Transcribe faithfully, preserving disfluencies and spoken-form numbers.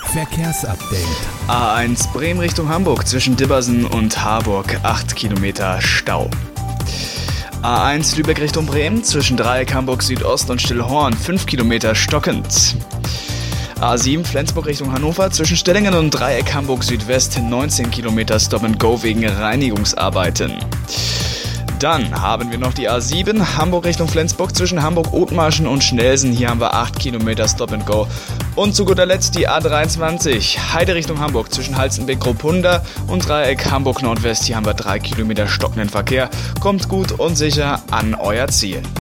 Verkehrsupdate. A eins Bremen Richtung Hamburg zwischen Dibbersen und Harburg, acht Kilometer Stau. A eins Lübeck Richtung Bremen zwischen Dreieck Hamburg Südost und Stillhorn, fünf Kilometer stockend. A sieben Flensburg Richtung Hannover zwischen Stellingen und Dreieck Hamburg Südwest, neunzehn Kilometer Stop and Go wegen Reinigungsarbeiten. Dann haben wir noch die A sieben Hamburg Richtung Flensburg zwischen Hamburg-Othmarschen und Schnelsen. Hier haben wir acht Kilometer Stop and Go. Und zu guter Letzt die A dreiundzwanzig Heide Richtung Hamburg zwischen Halstenbeck-Gropunda und Dreieck Hamburg Nordwest. Hier haben wir drei Kilometer stockenden Verkehr. Kommt gut und sicher an euer Ziel.